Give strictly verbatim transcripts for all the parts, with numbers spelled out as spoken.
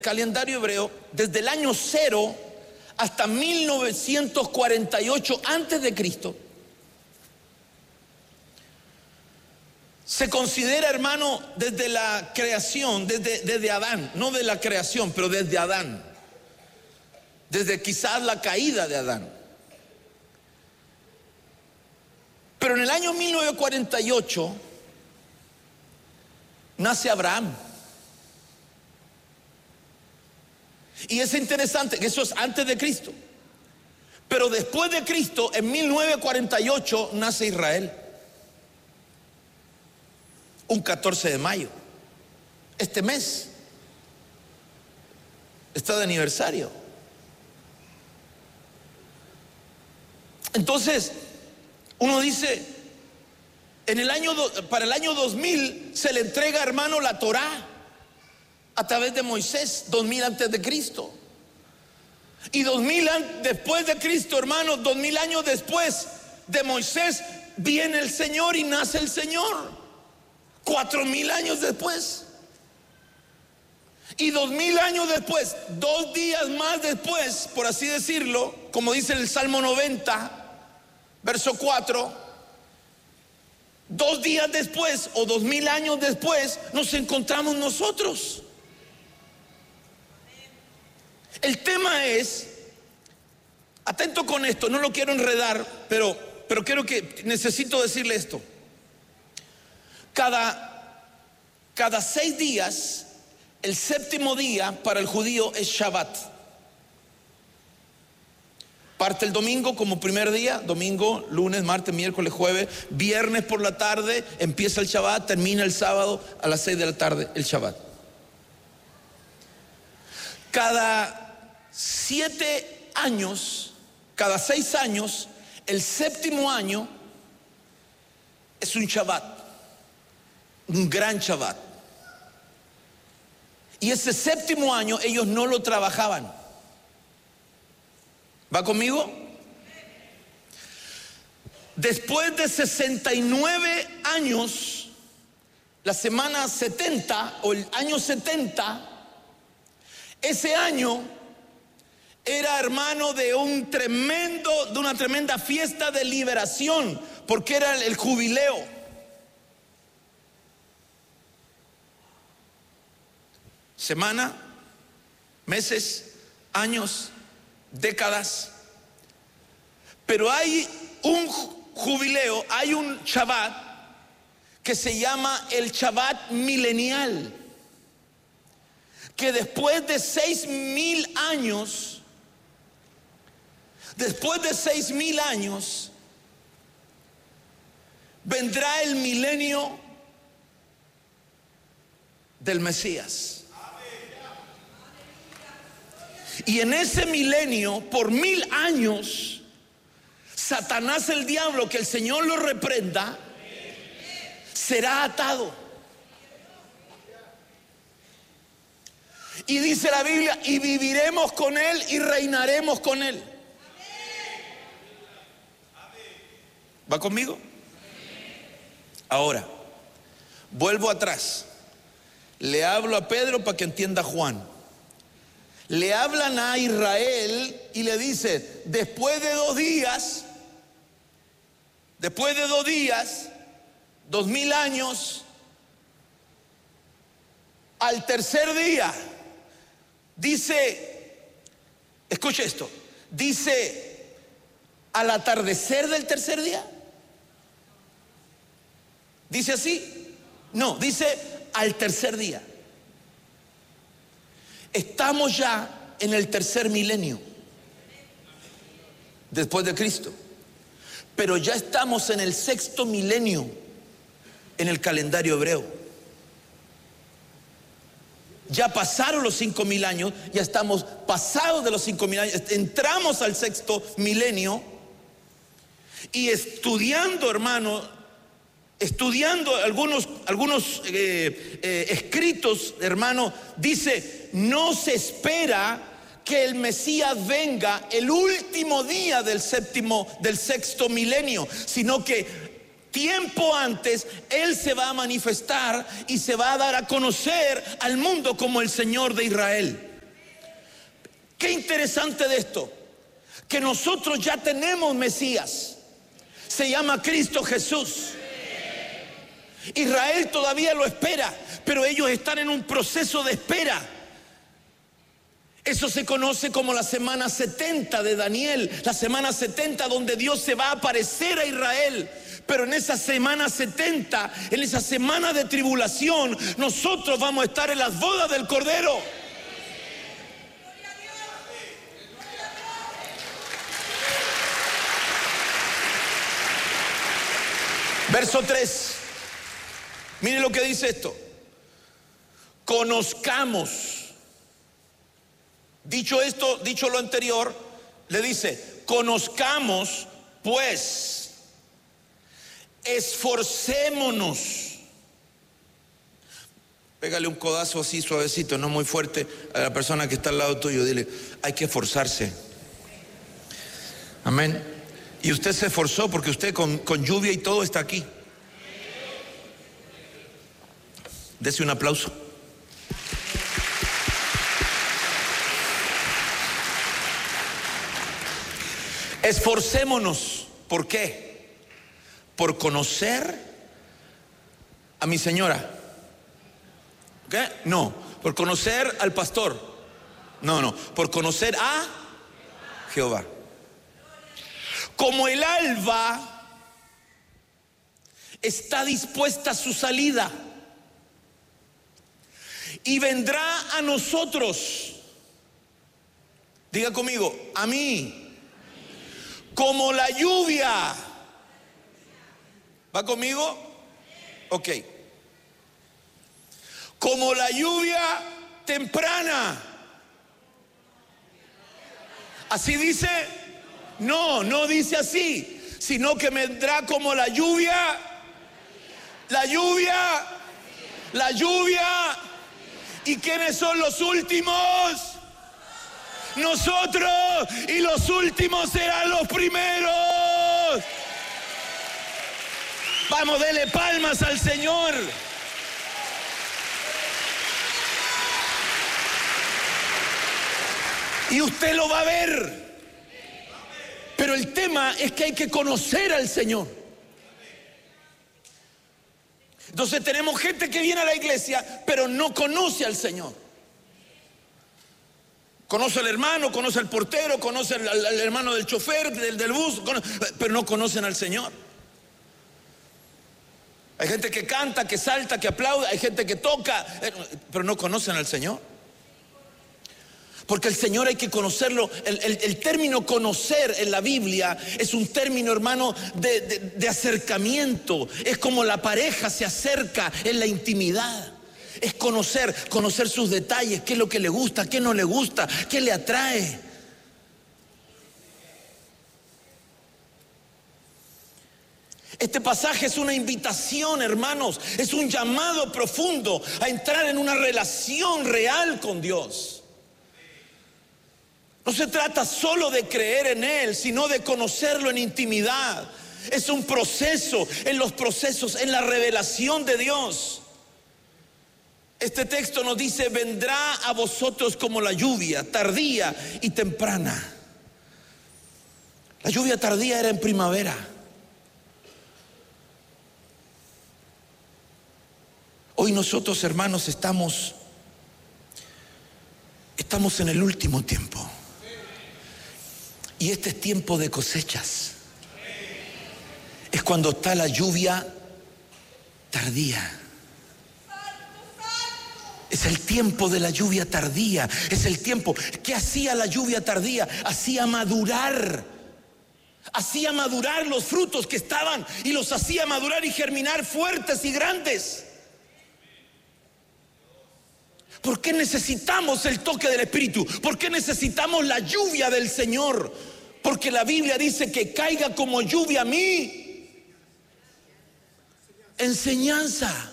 Calendario hebreo, desde el año cero hasta mil novecientos cuarenta y ocho antes de Cristo, se considera, hermano, desde la creación, desde, desde Adán, no de la creación, pero desde Adán, desde quizás la caída de Adán. Pero en el año mil novecientos cuarenta y ocho nace Abraham. Y es interesante que eso es antes de Cristo. Pero después de Cristo, en mil novecientos cuarenta y ocho, nace Israel. Un catorce de mayo. Este mes está de aniversario. Entonces, uno dice, en el año, para el año dos mil se le entrega, hermano, la Torá a través de Moisés, dos mil antes de Cristo. Y dos mil después de Cristo, hermano, dos mil años después de Moisés, viene el Señor y nace el Señor. Cuatro mil años después. Y dos mil años después, dos días más después, por así decirlo, como dice el Salmo noventa, verso cuatro, dos días después o dos mil años después, nos encontramos nosotros. El tema es, atento con esto, no lo quiero enredar, pero, pero quiero que, necesito decirle esto. Cada, cada seis días, el séptimo día para el judío es Shabbat. Parte el domingo como primer día, domingo, lunes, martes, miércoles, jueves, viernes por la tarde, empieza el Shabbat, termina el sábado a las seis de la tarde el Shabbat. Cada siete años, cada seis años, el séptimo año es un Shabbat, un gran Shabbat. Y ese séptimo año ellos no lo trabajaban. ¿Va conmigo? Después de sesenta y nueve años, la semana setenta o el año setenta, ese año era, hermano, de un tremendo, de una tremenda fiesta de liberación, porque era el jubileo. Semana, meses, años, décadas. Pero hay un jubileo, hay un Shabbat que se llama el Shabbat milenial, que después de seis mil años, después de seis mil años, vendrá el milenio del Mesías. Y en ese milenio, por mil años, Satanás, el diablo, que el Señor lo reprenda, será atado. Y dice la Biblia, y viviremos con él y reinaremos con él. ¿Va conmigo? Ahora, vuelvo atrás. Le hablo a Pedro para que entienda a Juan. Le hablan a Israel y le dice, después de dos días, después de dos días, dos mil años, al tercer día, dice, escuche esto, dice, al atardecer del tercer día. ¿Dice así? No, dice al tercer día. Estamos ya en el tercer milenio después de Cristo, pero ya estamos en el sexto milenio en el calendario hebreo. Ya pasaron los cinco mil años, ya estamos pasados de los cinco mil años, entramos al sexto milenio y estudiando, hermano, estudiando algunos, algunos eh, eh, escritos, hermano, dice, no se espera que el Mesías venga el último día del séptimo, del sexto milenio, sino que tiempo antes Él se va a manifestar y se va a dar a conocer al mundo como el Señor de Israel. Qué interesante de esto, que nosotros ya tenemos Mesías. Se llama Cristo Jesús. Israel todavía lo espera, pero ellos están en un proceso de espera. Eso se conoce como la semana setenta de Daniel, la semana setenta donde Dios se va a aparecer a Israel. Pero en esa semana setenta, en esa semana de tribulación, nosotros vamos a estar en las bodas del Cordero. Verso tres. Mire lo que dice esto. Conozcamos. Dicho esto, dicho lo anterior, le dice, conozcamos pues, esforcémonos. Pégale un codazo así suavecito, no muy fuerte, a la persona que está al lado tuyo. Dile, hay que esforzarse. Amén. Y usted se esforzó porque usted con, con lluvia y todo está aquí. Dese un aplauso. Esforcémonos. ¿Por qué? Por conocer a mi señora. ¿Qué? No. Por conocer al pastor. No, no. Por conocer a Jehová. Como el alba está dispuesta a su salida y vendrá a nosotros. Diga conmigo, a mí. Como la lluvia. ¿Va conmigo? Ok. Como la lluvia temprana. ¿Así dice? No, no dice así, sino que vendrá como la lluvia. La lluvia. La lluvia. ¿Y quiénes son los últimos? Nosotros. Y los últimos serán los primeros. Vamos, dele palmas al Señor. Y usted lo va a ver. Pero el tema es que hay que conocer al Señor. Entonces tenemos gente que viene a la iglesia, pero no conoce al Señor. Conoce al hermano, conoce al portero, conoce al, al, al hermano del chofer, del, del bus, conoce, pero no conocen al Señor. Hay gente que canta, que salta, que aplaude, hay gente que toca, pero no conocen al Señor. Porque el Señor hay que conocerlo. El, el, el término conocer en la Biblia es un término, hermano, de, de, de acercamiento. Es como la pareja se acerca en la intimidad. Es conocer, conocer sus detalles, qué es lo que le gusta, qué no le gusta, qué le atrae. Este pasaje es una invitación, hermanos, es un llamado profundo a entrar en una relación real con Dios. No se trata solo de creer en Él, sino de conocerlo en intimidad. Es un proceso, en los procesos, en la revelación de Dios. Este texto nos dice, vendrá a vosotros como la lluvia, tardía y temprana. La lluvia tardía era en primavera. Hoy nosotros, hermanos, estamos, estamos en el último tiempo. Y este es tiempo de cosechas. Es cuando está la lluvia tardía. Es el tiempo de la lluvia tardía. Es el tiempo. ¿Qué hacía la lluvia tardía? Hacía madurar. Hacía madurar los frutos que estaban y los hacía madurar y germinar fuertes y grandes. ¿Por qué necesitamos el toque del Espíritu? ¿Por qué necesitamos la lluvia del Señor? Porque la Biblia dice que caiga como lluvia a mí. Enseñanza.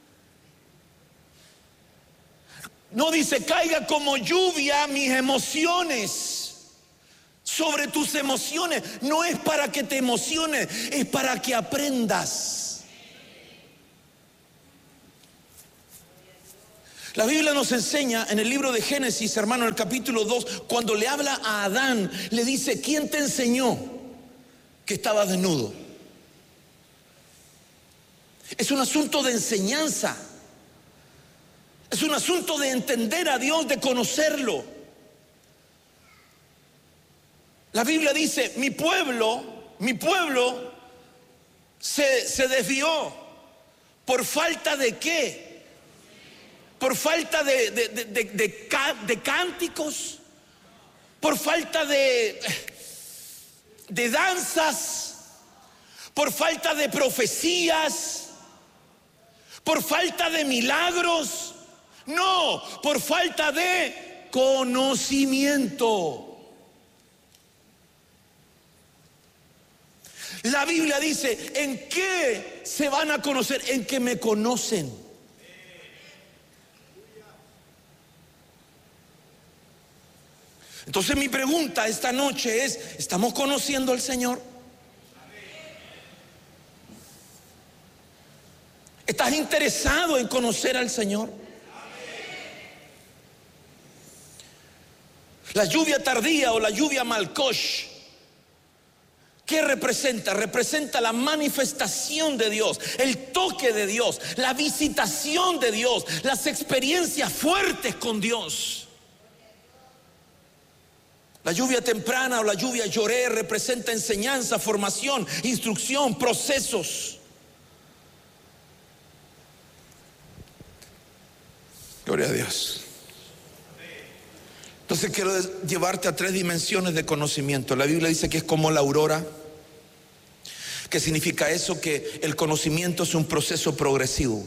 No dice caiga como lluvia mis emociones. Sobre tus emociones. No es para que te emociones, es para que aprendas. La Biblia nos enseña en el libro de Génesis, hermano, en el capítulo dos, cuando le habla a Adán, le dice: ¿quién te enseñó que estabas desnudo? Es un asunto de enseñanza. Es un asunto de entender a Dios, de conocerlo. La Biblia dice: mi pueblo, mi pueblo se, se desvió. ¿Por falta de qué? Por falta de, de, de, de, de, de cánticos, por falta de, de danzas, por falta de profecías, por falta de milagros. No, por falta de conocimiento. La Biblia dice: ¿en qué se van a conocer? En que me conocen. Entonces mi pregunta esta noche es: ¿estamos conociendo al Señor? ¿Estás interesado en conocer al Señor? La lluvia tardía o la lluvia Malkosh, ¿qué representa? Representa la manifestación de Dios, el toque de Dios, la visitación de Dios, las experiencias fuertes con Dios. La lluvia temprana o la lluvia lloré representa enseñanza, formación, instrucción, procesos. Gloria a Dios. Entonces quiero llevarte a tres dimensiones de conocimiento. La Biblia dice que es como la aurora. ¿Qué significa eso? Que el conocimiento es un proceso progresivo.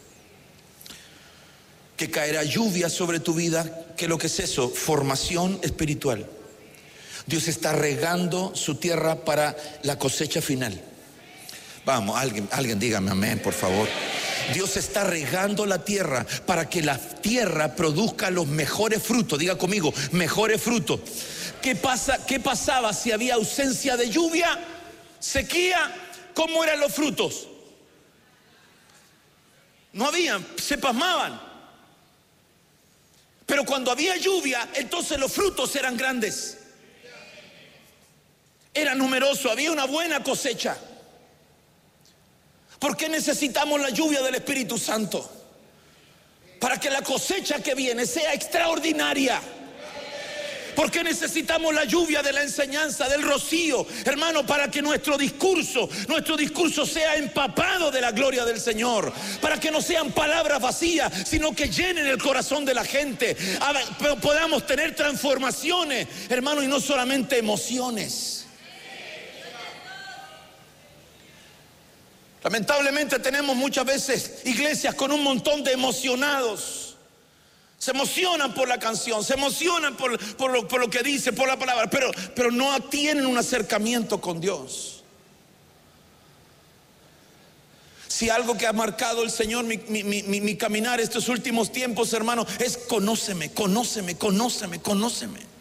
Que caerá lluvia sobre tu vida. ¿Qué es lo que es eso? Formación espiritual. Dios está regando su tierra para la cosecha final. Vamos, alguien, alguien dígame amén, por favor. Dios está regando la tierra para que la tierra produzca los mejores frutos. Diga conmigo, mejores frutos. ¿Qué pasa? ¿Qué pasaba si había ausencia de lluvia, sequía? ¿Cómo eran los frutos? No habían, se pasmaban. Pero cuando había lluvia, entonces los frutos eran grandes. Era numeroso, había una buena cosecha. ¿Por qué necesitamos la lluvia del Espíritu Santo? Para que la cosecha que viene sea extraordinaria. ¿Por qué necesitamos la lluvia de la enseñanza, del rocío? Hermano, para que nuestro discurso, nuestro discurso sea empapado de la gloria del Señor. Para que no sean palabras vacías, sino que llenen el corazón de la gente. Podamos tener transformaciones, hermano, y no solamente emociones. Lamentablemente tenemos muchas veces iglesias con un montón de emocionados. Se emocionan por la canción, se emocionan por, por, lo, por lo que dice, por la palabra, pero, pero no tienen un acercamiento con Dios. Si algo que ha marcado el Señor mi, mi, mi, mi caminar estos últimos tiempos, hermano, es conóceme, conóceme, conóceme, conóceme.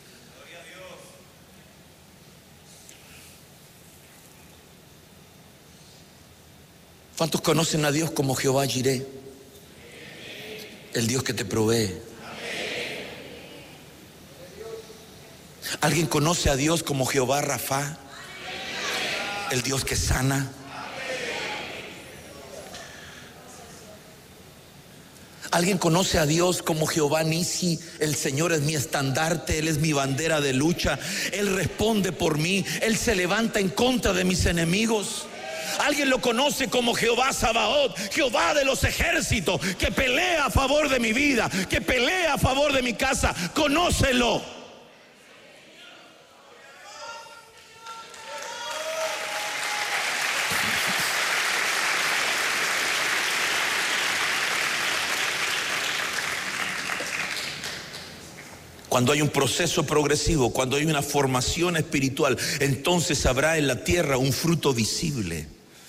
¿Cuántos conocen a Dios como Jehová Jireh? El Dios que te provee. ¿Alguien conoce a Dios como Jehová Rafa? El Dios que sana. ¿Alguien conoce a Dios como Jehová Nisi? El Señor es mi estandarte, Él es mi bandera de lucha. Él responde por mí, Él se levanta en contra de mis enemigos. Alguien lo conoce como Jehová Sabaoth, Jehová de los ejércitos, que pelea a favor de mi vida, que pelea a favor de mi casa. Conócelo. Cuando hay un proceso progresivo, cuando hay una formación espiritual, entonces habrá en la tierra un fruto visible.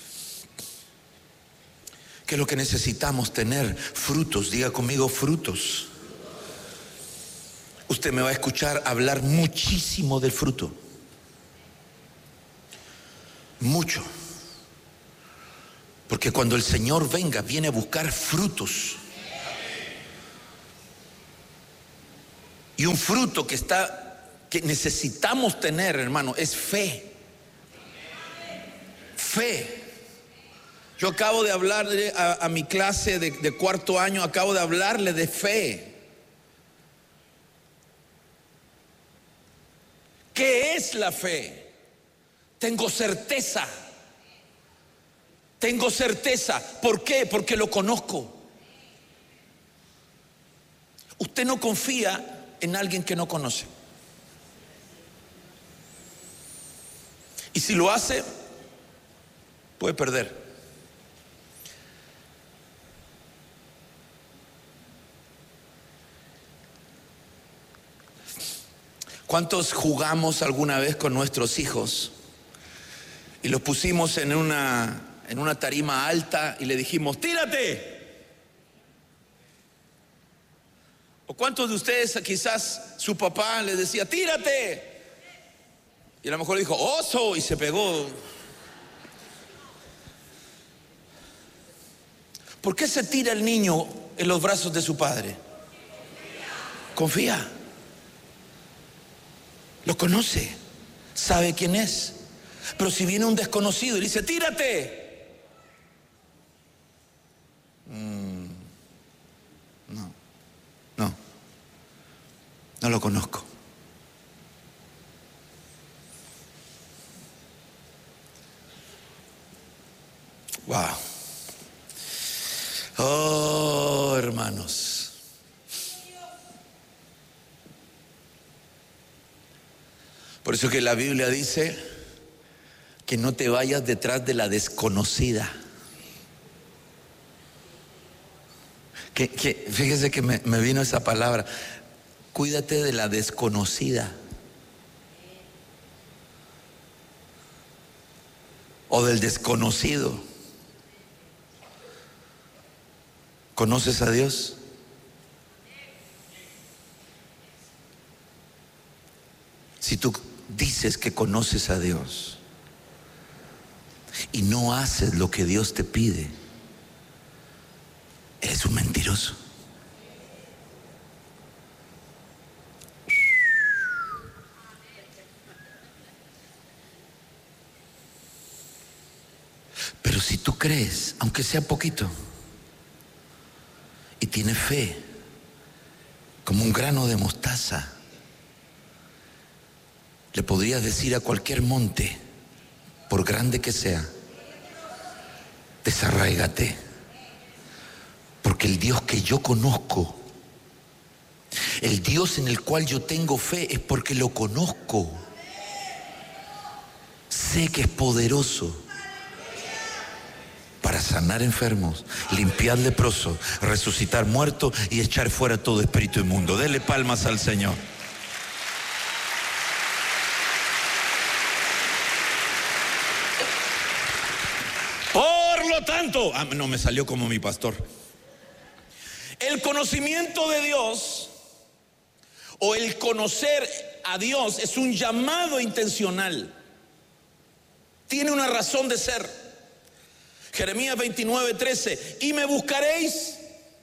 ¿Qué es lo que necesitamos tener? Frutos. Diga conmigo, frutos. Usted me va a escuchar hablar muchísimo del fruto. Mucho. Porque cuando el Señor venga, viene a buscar frutos. Y un fruto que está, que necesitamos tener, hermano, es fe. Fe. Yo acabo de hablarle a, a mi clase de, de cuarto año, acabo de hablarle de fe. ¿Qué es la fe? Tengo certeza. Tengo certeza. ¿Por qué? Porque lo conozco. Usted no confía en alguien que no conoce. Y si lo hace, puede perder. ¿Cuántos jugamos alguna vez con nuestros hijos y los pusimos en una, en una tarima alta y le dijimos, tírate? ¿O cuántos de ustedes quizás su papá les decía, tírate? Y a lo mejor dijo, oso, y se pegó. ¿Por qué se tira el niño en los brazos de su padre? Confía. Lo conoce, sabe quién es. Pero si viene un desconocido y le dice, tírate, mm, no, no, no lo conozco. Wow. Oh, hermanos. Por eso que la Biblia dice que no te vayas detrás de la desconocida. Que, que, fíjese que me, me vino esa palabra. Cuídate de la desconocida. O del desconocido. ¿Conoces a Dios? Si tú dices que conoces a Dios y no haces lo que Dios te pide, eres un mentiroso. Pero si tú crees, aunque sea poquito, y tienes fe como un grano de mostaza, le podrías decir a cualquier monte, por grande que sea, desarraígate, porque el Dios que yo conozco, el Dios en el cual yo tengo fe, es porque lo conozco. Sé que es poderoso para sanar enfermos, limpiar leprosos, resucitar muertos y echar fuera todo espíritu inmundo. Dele palmas al Señor. Por lo tanto, ah, no me salió como mi pastor. El conocimiento de Dios o el conocer a Dios es un llamado intencional. Tiene una razón de ser. Jeremías veintinueve, trece. Y me buscaréis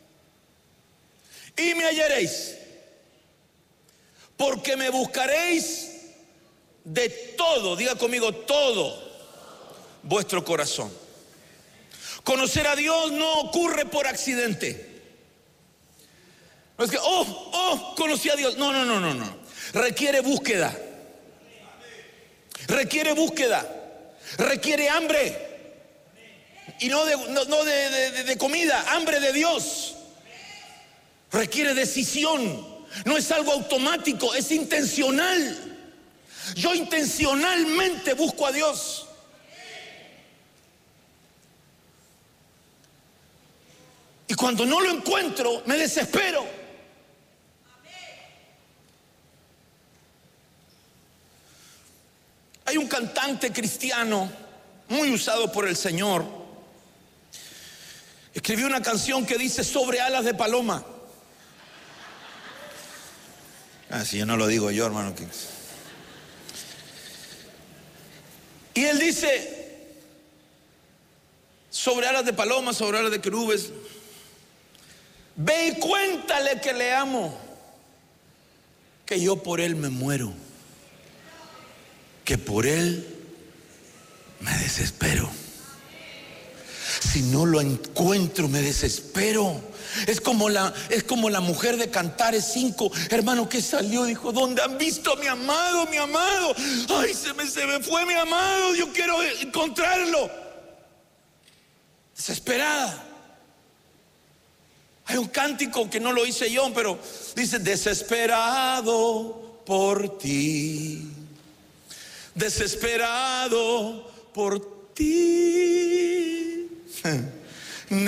y me hallaréis, porque me buscaréis de todo, diga conmigo, todo vuestro corazón. Conocer a Dios no ocurre por accidente. No es que, oh, oh, conocí a Dios. No, no, no, no, no. Requiere búsqueda. Requiere búsqueda. Requiere hambre. Y no de, no, no de, de, de comida, hambre de Dios. Requiere decisión. No es algo automático, es intencional. Yo intencionalmente busco a Dios. Y cuando no lo encuentro, me desespero. Hay un cantante cristiano muy usado por el Señor. Escribió una canción que dice sobre alas de paloma. Ah, si yo no lo digo yo, hermano. Y él dice sobre alas de paloma, sobre alas de querubes. Ve y cuéntale que le amo. que yo por él me muero, que por él me desespero. Si no lo encuentro, me desespero. Es como la, es como la mujer de Cantares cinco, hermano, que salió, dijo: ¿dónde han visto a mi amado, mi amado? Ay, se me, se me fue mi amado, yo quiero encontrarlo. Desesperada. Hay un cántico que no lo hice yo, pero dice: desesperado por ti, desesperado por ti.